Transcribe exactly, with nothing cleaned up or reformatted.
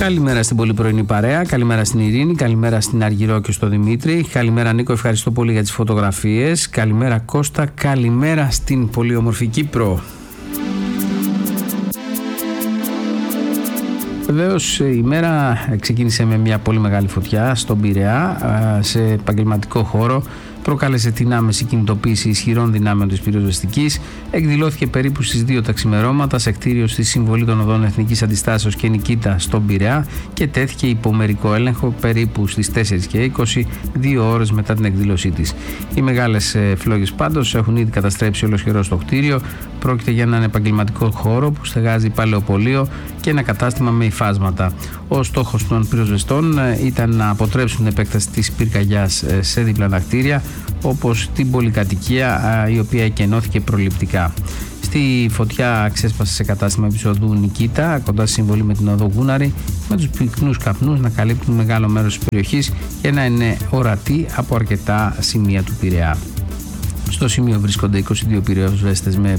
Καλημέρα στην πολύ πρωινή παρέα, καλημέρα στην Ειρήνη, καλημέρα στην Αργυρό και στο Δημήτρη. Καλημέρα Νίκο, ευχαριστώ πολύ για τις φωτογραφίες. Καλημέρα Κώστα, καλημέρα στην πολύ όμορφη Κύπρο. Βεβαίως η μέρα ξεκίνησε με μια πολύ μεγάλη φωτιά στον Πειραιά, σε επαγγελματικό χώρο. Προκάλεσε την άμεση κινητοποίηση ισχυρών δυνάμεων της πυροσβεστικής. Εκδηλώθηκε περίπου στις δύο τα ξημερώματα σε κτίριο στη Συμβολή των Οδών Εθνικής Αντιστάσεως και Νικήτα στον Πειραιά και τέθηκε υπό μερικό έλεγχο περίπου στις τέσσερις και είκοσι, δύο ώρες μετά την εκδήλωσή της. Οι μεγάλες φλόγες πάντως έχουν ήδη καταστρέψει ολοσχερό το κτίριο. Πρόκειται για έναν επαγγελματικό χώρο που στεγάζει παλαιοπωλείο και ένα κατάστημα με υφάσματα. Ο στόχος των πυροσβεστών ήταν να αποτρέψουν την επέκταση της πυρκαγιάς σε διπλανά κτίρια, όπως την πολυκατοικία, η οποία εκενώθηκε προληπτικά. Στη φωτιά ξέσπασε σε κατάστημα επεισοδού Νικήτα, κοντά στη Συμβολή με την οδό Γούναρη, με τους πυκνούς καπνούς να καλύπτουν μεγάλο μέρος της περιοχής και να είναι ορατοί από αρκετά σημεία του Πειραιά. Στο σημείο βρίσκονται είκοσι δύο πυροσβέστες με